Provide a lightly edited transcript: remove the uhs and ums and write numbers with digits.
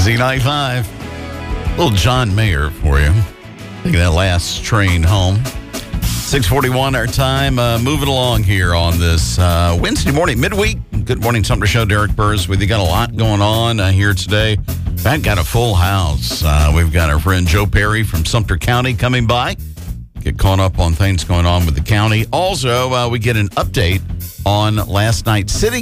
Z95. Little John Mayer for you. Taking that last train home. 6:41 our time. Moving along here on this Wednesday morning, midweek. Good morning, Sumter Show. Derek Burrs with you. Got a lot going on here today. I've got a full house. We've got our friend Joe Perry from Sumter County coming by. Get caught up on things going on with the county. Also, we get an update on last night's city